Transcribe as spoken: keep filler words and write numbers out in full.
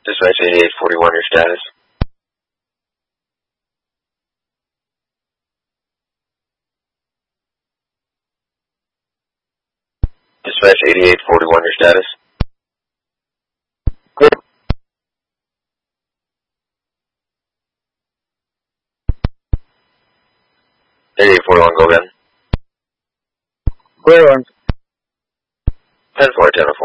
Dispatch eighty-eight forty-one, your status. Dispatch eighty-eight forty-one, your status. Good. eighty-eight forty-one, go again. Clear on. ten four, ten four.